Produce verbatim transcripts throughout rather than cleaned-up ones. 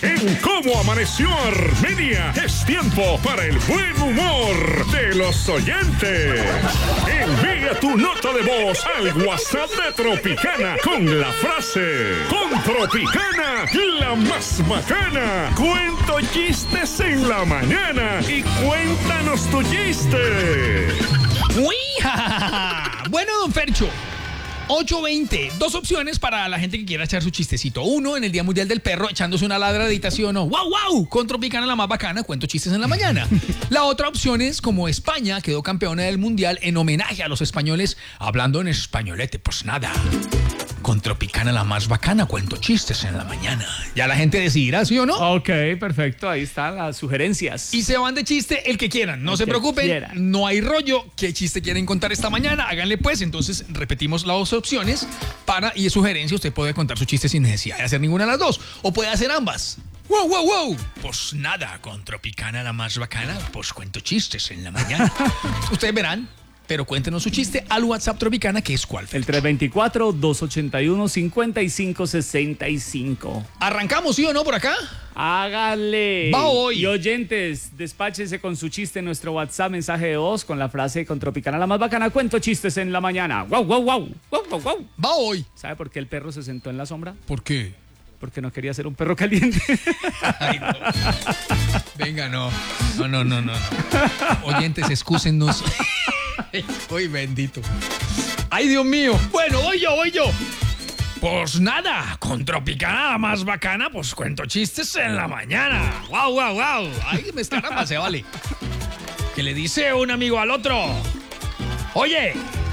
En Cómo Amaneció Armenia es tiempo para el buen humor de los oyentes. Envía tu nota de voz al WhatsApp de Tropicana con la frase: con Tropicana, la más bacana. Cuento chistes en la mañana y cuéntanos tu chiste. ¡Uy! Bueno, don Fercho, ocho veinte, dos opciones para la gente que quiera echar su chistecito. Uno, en el Día Mundial del Perro, echándose una ladradita, ¿sí o no? ¡Wow, wow! Con Tropicana, la más bacana, cuento chistes en la mañana. La otra opción es, como España quedó campeona del Mundial, en homenaje a los españoles, hablando en españolete, pues nada. Con Tropicana, la más bacana, cuento chistes en la mañana. Ya la gente decidirá, ¿sí o no? Ok, perfecto, ahí están las sugerencias. Y se van de chiste el que quieran, no El se que preocupen, quieran. no hay rollo. ¿Qué chiste quieren contar esta mañana? Háganle pues, entonces repetimos las dos opciones para, y es sugerencia, usted puede contar su chiste sin necesidad de hacer ninguna de las dos, o puede hacer ambas. ¡Wow, wow, wow! Pues nada, con Tropicana, la más bacana, pues cuento chistes en la mañana. Ustedes verán, pero cuéntenos su chiste al WhatsApp Tropicana, que es cuál. El tres dos cuatro, dos ocho uno, cinco cinco seis cinco. ¿Arrancamos, sí o no, por acá? Hágale. Va hoy. Y oyentes, despáchese con su chiste en nuestro WhatsApp, mensaje de voz con la frase: con Tropicana, la más bacana, cuento chistes en la mañana. ¡Guau, guau, guau! ¡Guau, guau, guau! Va hoy. ¿Sabe por qué el perro se sentó en la sombra? ¿Por qué? Porque no quería ser un perro caliente. Ay, no. Venga, no. No, no, no, no. Oyentes, excúsennos. Uy, bendito. Ay, Dios mío. Bueno, voy yo, voy yo. Pues nada, con Tropicana, la más bacana, pues cuento chistes en la mañana. Guau, guau, guau. Ay, me está grabando, se vale. Que le dice un amigo al otro: oye,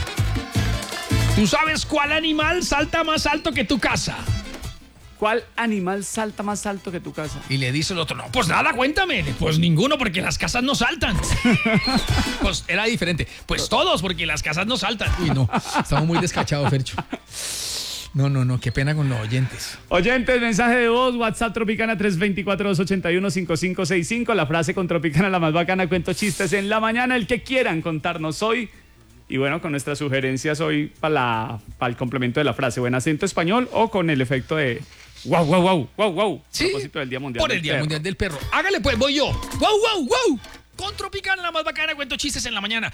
¿tú sabes cuál animal salta más alto que tu casa? ¿Cuál animal salta más alto que tu casa? Y le dice el otro: no, pues nada, cuéntame. Pues ninguno, porque las casas no saltan. Pues era diferente. Pues todos, porque las casas no saltan. Uy, no, estamos muy descachados, Fercho. No, no, no, qué pena con los oyentes. Oyentes, mensaje de voz, WhatsApp Tropicana tres dos cuatro, dos ocho uno, cinco cinco seis cinco. La frase: con Tropicana, la más bacana, cuento chistes en la mañana. El que quieran contarnos hoy. Y bueno, con nuestras sugerencias hoy para, la, para el complemento de la frase: buen acento español o con el efecto de wow, wow, wow, wow, wow. Sí, a propósito del Día Mundial por del el Día Perro. Mundial del Perro. Hágale pues, voy yo. Wow, wow, wow. Con Tropicana, la más bacana, cuento chistes en la mañana.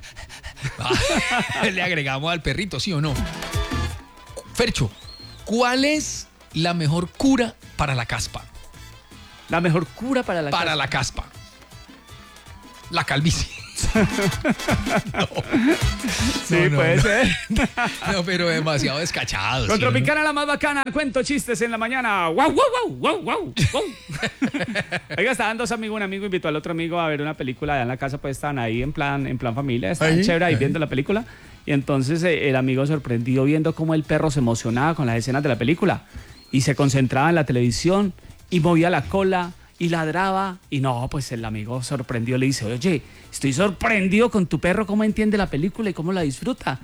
Ah, le agregamos al perrito, ¿sí o no? Fercho, ¿cuál es la mejor cura para la caspa? La mejor cura para la Para casa. la caspa. La calvicie. No. Sí, No, no, puede no. ser. No, pero demasiado descachado. Con ¿sí o no? Tropicana, la más bacana, cuento chistes en la mañana. ¡Wow, wow, wow, wow, wow! wow. Oiga, estaban dos amigos, un amigo invitó al otro amigo a ver una película allá en la casa, pues estaban ahí en plan, en plan familia, estaban Ahí, chévere ahí ahí. viendo la película. Y entonces eh, el amigo sorprendido viendo cómo el perro se emocionaba con las escenas de la película y se concentraba en la televisión y movía la cola y ladraba. Y no, pues el amigo sorprendido le dice: oye, estoy sorprendido con tu perro, cómo entiende la película y cómo la disfruta.